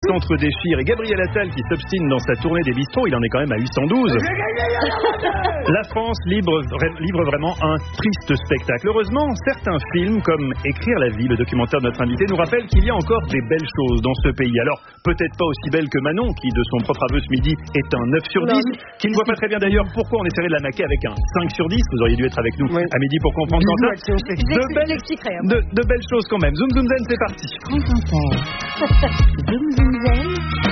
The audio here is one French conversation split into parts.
s'entre-déchirent et Gabriel Attal qui s'obstine dans sa tournée des bistrots, il en est quand même à 812. La France livre vraiment un triste spectacle. Heureusement, certains films comme Écrire la vie, le documentaire de notre invité, nous rappellent qu'il y a encore des belles choses dans ce pays. Alors, peut-être pas aussi belle que Manon, qui de son propre aveu ce midi est un 9 sur 10, qui ne voit pas très bien d'ailleurs pourquoi on essaierait de la maquer avec un 5 sur 10. Vous auriez dû être avec nous à midi pour comprendre ça. De belles choses quand même. Zoom Zoom Zen, c'est parti. Zoom Zoom Zen.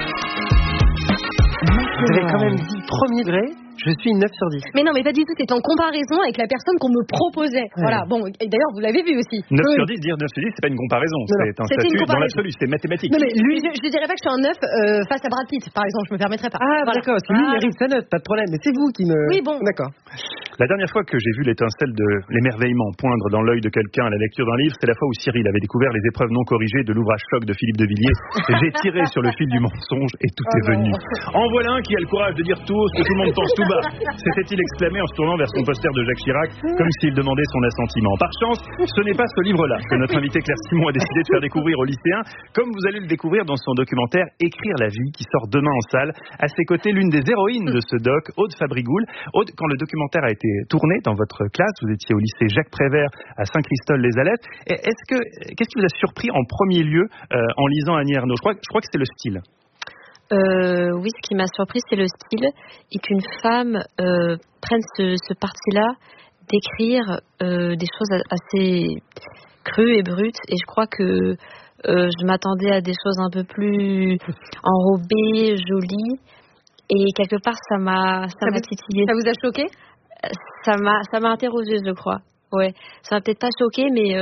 Vous avez quand même dit premier degré. Je suis 9 sur 10. Mais non, mais pas du tout, c'est en comparaison avec la personne qu'on me proposait. Voilà, bon, et d'ailleurs, vous l'avez vu aussi. 9 sur 10, dire 9 sur 10, c'est pas une comparaison. C'est un statut dans l'absolu, c'est mathématique. Non, mais lui, je dirais pas que je suis un 9 face à Brad Pitt, par exemple, je me permettrais pas. Ah, voilà. D'accord, c'est lui, il mérite sa note, pas de problème. Mais c'est vous qui me. Oui, bon. D'accord. La dernière fois que j'ai vu l'étincelle de l'émerveillement poindre dans l'œil de quelqu'un à la lecture d'un livre, c'est la fois où Cyril avait découvert les épreuves non corrigées de l'ouvrage Choc de Philippe de Villiers. J'ai tiré sur le fil du mensonge et tout est venu. En voilà un qui a le courage de dire tout haut ce que tout le monde pense tout bas. S'était-il exclamé en se tournant vers son poster de Jacques Chirac, comme s'il demandait son assentiment. Par chance, ce n'est pas ce livre-là que notre invité Claire Simon a décidé de faire découvrir aux lycéens, comme vous allez le découvrir dans son documentaire Écrire la vie, qui sort demain en salle. À ses côtés, l'une des héroïnes de ce doc, Aude Fabrigoul. Aude, quand le documentaire a été tourné dans votre classe, vous étiez au lycée Jacques Prévert à Saint-Christol-les-Alettes. Qu'est-ce qui vous a surpris en premier lieu en lisant Annie Ernaux ? Je crois que c'était le style. Oui, ce qui m'a surpris, c'est le style et qu'une femme prenne ce parti-là d'écrire des choses assez crues et brutes. Et je crois que je m'attendais à des choses un peu plus enrobées, jolies. Et quelque part, ça m'a titillé. Ça vous a choqué ? Ça m'a interrogée, je crois. Ouais, ça m'a peut-être pas choqué, mais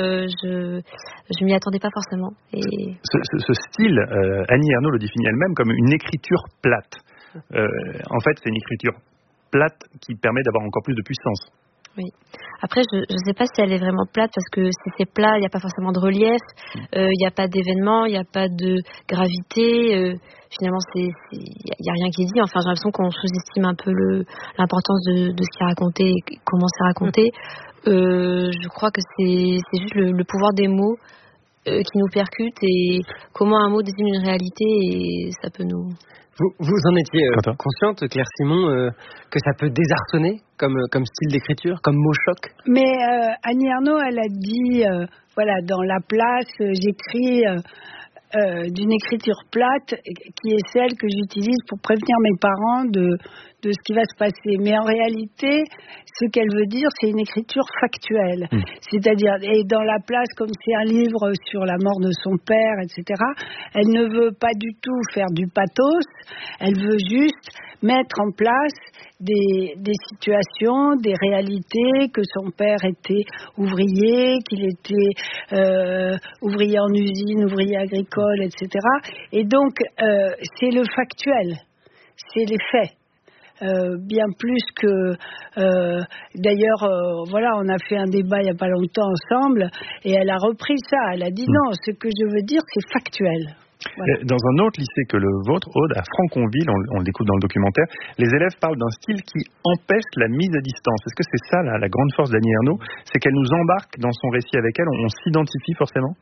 je m'y attendais pas forcément. Et... Ce style, Annie Ernaux le définit elle-même comme une écriture plate. En fait, c'est une écriture plate qui permet d'avoir encore plus de puissance. Oui. Après, je ne sais pas si elle est vraiment plate, parce que si c'est plat, il n'y a pas forcément de relief, il n'y a pas d'événement, il n'y a pas de gravité. Finalement, il n'y a rien qui est dit. Enfin, j'ai l'impression qu'on sous-estime un peu l'importance de ce qui est raconté et comment c'est raconté. Je crois que c'est juste le pouvoir des mots qui nous percute et comment un mot désigne une réalité, et ça peut nous... Vous en étiez consciente, Claire Simon, que ça peut désarçonner comme style d'écriture, comme mot choc ? Mais Annie Ernaux, elle a dit, voilà, dans la place, j'écris d'une écriture plate, qui est celle que j'utilise pour prévenir mes parents de ce qui va se passer. Mais en réalité, ce qu'elle veut dire, c'est une écriture factuelle. C'est-à-dire, et dans la place, comme c'est un livre sur la mort de son père, etc., elle ne veut pas du tout faire du pathos, elle veut juste mettre en place des situations, des réalités, que son père était ouvrier, qu'il était ouvrier en usine, ouvrier agricole, etc. Et donc, c'est le factuel, c'est les faits. Bien plus que d'ailleurs voilà, on a fait un débat il n'y a pas longtemps ensemble et elle a repris ça, elle a dit non, ce que je veux dire c'est factuel. Voilà. Dans un autre lycée que le vôtre, Aude, à Franconville, on le découvre dans le documentaire, les élèves parlent d'un style qui empêche la mise à distance. Est-ce que c'est ça la grande force d'Annie Ernaux, c'est qu'elle nous embarque dans son récit avec elle, on s'identifie forcément?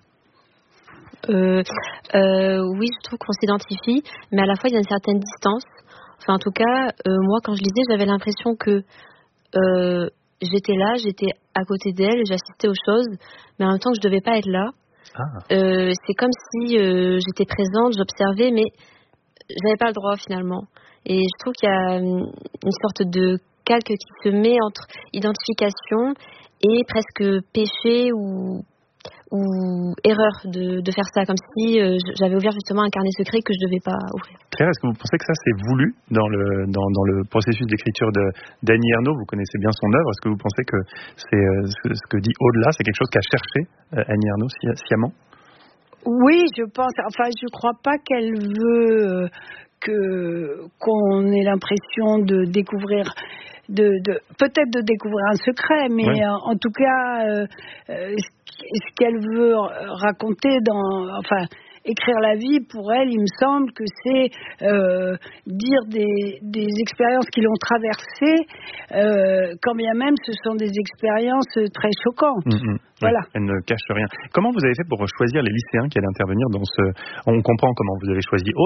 Oui, je trouve qu'on s'identifie, mais à la fois il y a une certaine distance. Enfin, en tout cas, moi, quand je lisais, j'avais l'impression que j'étais là, j'étais à côté d'elle, j'assistais aux choses, mais en même temps que je devais pas être là. C'est comme si j'étais présente, j'observais, mais j'avais pas le droit finalement. Et je trouve qu'il y a une sorte de calque qui se met entre identification et presque péché ou erreur de faire ça, comme si j'avais ouvert justement un carnet secret que je devais pas ouvrir. Claire, est-ce que vous pensez que ça c'est voulu dans le processus d'écriture d'Annie Ernaux? Vous connaissez bien son œuvre. Est-ce que vous pensez que c'est ce que dit Aude-là, c'est quelque chose qu'a cherché Annie Ernaux sciemment? Oui, je pense. Enfin, je crois pas qu'elle veut qu'on ait l'impression de découvrir. Peut-être de découvrir un secret, mais oui. En tout cas, ce qu'elle veut raconter écrire la vie, pour elle, il me semble que c'est dire des expériences qui l'ont traversée, quand bien même ce sont des expériences très choquantes. Voilà. Oui, elle ne cache rien. Comment vous avez fait pour choisir les lycéens qui allaient intervenir dans ce... On comprend comment vous avez choisi